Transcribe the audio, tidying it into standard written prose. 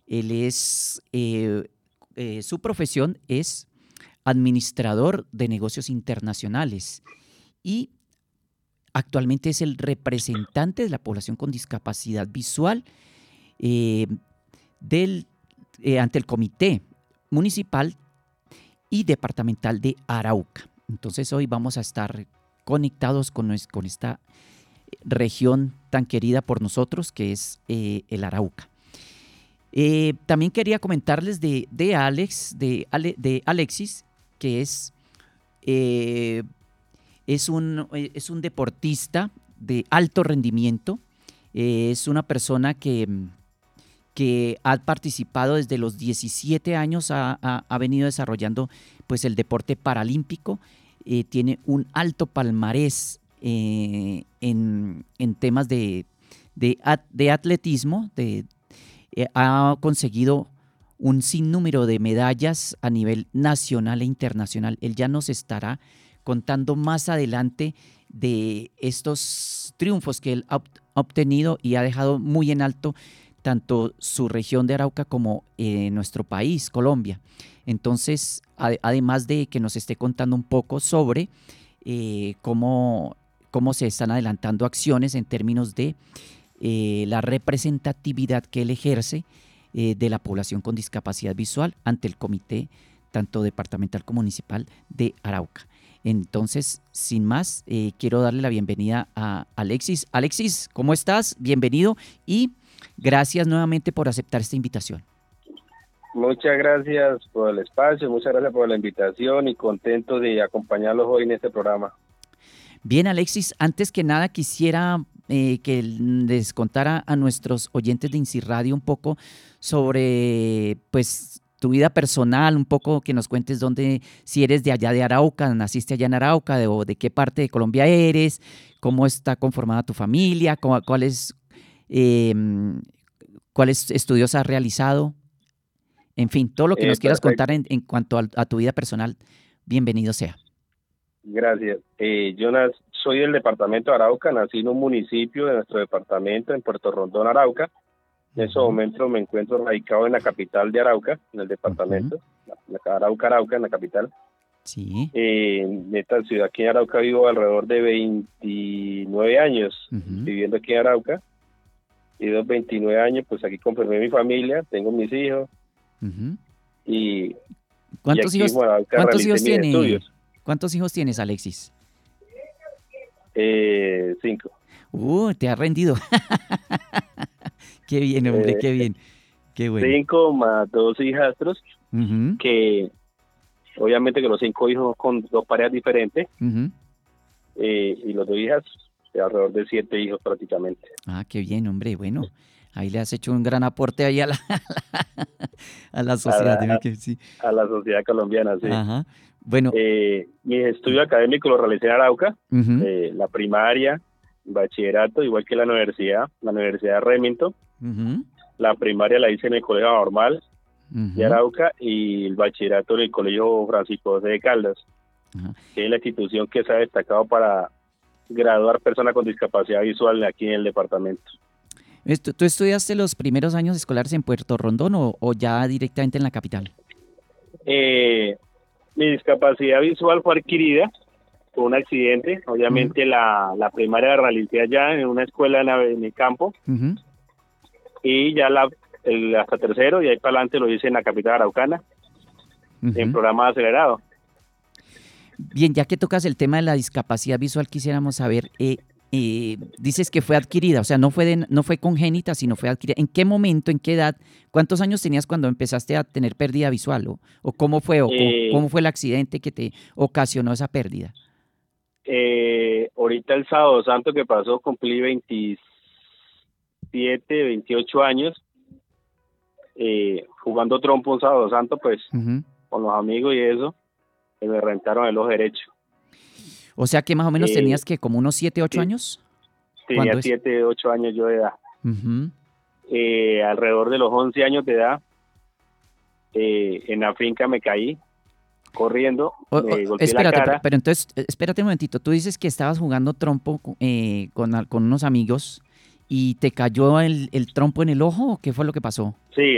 Él es, su profesión es administrador de negocios internacionales y actualmente es el representante de la población con discapacidad visual eh, ante el Comité Municipal y Departamental de Arauca. Entonces hoy vamos a estar conectados con esta región tan querida por nosotros que es el Arauca. También quería comentarles de Alexis, que es un deportista de alto rendimiento, es una persona que ha participado desde los 17 años, ha venido desarrollando pues, el deporte paralímpico, tiene un alto palmarés en temas de atletismo, ha conseguido un sinnúmero de medallas a nivel nacional e internacional. Él ya nos estará contando más adelante de estos triunfos que él ha obtenido y ha dejado muy en alto tanto su región de Arauca como nuestro país, Colombia. Entonces, además de que nos esté contando un poco sobre cómo se están adelantando acciones en términos de la representatividad que él ejerce de la población con discapacidad visual ante el comité tanto departamental como municipal de Arauca. Entonces, sin más, quiero darle la bienvenida a Alexis. Alexis, ¿cómo estás? Bienvenido y gracias nuevamente por aceptar esta invitación. Muchas gracias por el espacio, muchas gracias por la invitación y contento de acompañarlos hoy en este programa. Bien, Alexis, antes que nada quisiera que les contara a nuestros oyentes de INSI Radio un poco sobre pues tu vida personal, un poco que nos cuentes dónde, si eres de allá de Arauca, naciste allá en Arauca, o de qué parte de Colombia eres, cómo está conformada tu familia, cuáles estudios has realizado, en fin, todo lo que nos quieras contar en cuanto a tu vida personal, bienvenido sea. Gracias. Yo soy del departamento de Arauca, nací en un municipio de nuestro departamento, en Puerto Rondón, Arauca. En ese momento me encuentro radicado en la capital de Arauca, en el departamento, Arauca, en la capital. Sí. En esta ciudad aquí en Arauca vivo alrededor de 29 años viviendo aquí en Arauca. Y de los 29 años, pues aquí conformé mi familia, tengo mis hijos. Y ¿Cuántos hijos tienes? ¿Cuántos hijos tienes, Alexis? 5. Te has rendido. Qué bien, hombre, qué bien. Qué bueno. 5 más 2 hijastros, que obviamente que los 5 hijos con 2 parejas diferentes, y los 2 hijas, de alrededor de 7 hijos prácticamente. Ah, qué bien, hombre, bueno. Ahí le has hecho un gran aporte ahí a la sociedad. A la sociedad colombiana, sí. Ajá. Bueno. Mis estudios académicos los realicé en Arauca, la primaria, bachillerato, igual que la universidad de Remington. La primaria la hice en el Colegio Normal de Arauca y el bachillerato en el Colegio Francisco José de Caldas, que es la institución que se ha destacado para graduar personas con discapacidad visual aquí en el departamento. ¿Tú estudiaste los primeros años escolares en Puerto Rondón o ya directamente en la capital? Mi discapacidad visual fue adquirida por un accidente. Obviamente la primaria la realicé allá en una escuela en el campo, y ya hasta tercero y ahí para adelante lo hice en la capital araucana, en programa acelerado. Bien, ya que tocas el tema de la discapacidad visual, quisiéramos saber, dices que fue adquirida, o sea, no fue congénita, sino fue adquirida. ¿En qué momento, en qué edad, cuántos años tenías cuando empezaste a tener pérdida visual? ¿O cómo fue? ¿Cómo fue el accidente que te ocasionó esa pérdida? Ahorita el sábado santo que pasó cumplí 28 años, jugando trompo un sábado santo, pues, con los amigos y eso, y me rentaron el ojo derecho. O sea que más o menos tenías que como unos 7, 8 años. Tenía 7, 8 años yo de edad. Alrededor de los 11 años de edad, en la finca me caí corriendo, me golpeé la cara. Pero entonces, espérate un momentito, tú dices que estabas jugando trompo con unos amigos y te cayó el trompo en el ojo, ¿o qué fue lo que pasó? Sí,